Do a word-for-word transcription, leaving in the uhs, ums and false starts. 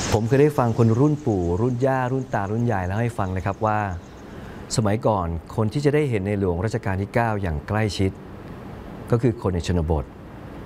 ผมเคยได้ฟังคนรุ่นปู่รุ่นย่ารุ่นตารุ่นยายแล้วให้ฟังนะครับว่าสมัยก่อนคนที่จะได้เห็นในหลวงรัชกาลที่ เก้า อย่างใกล้ชิดก็คือคนในชนบท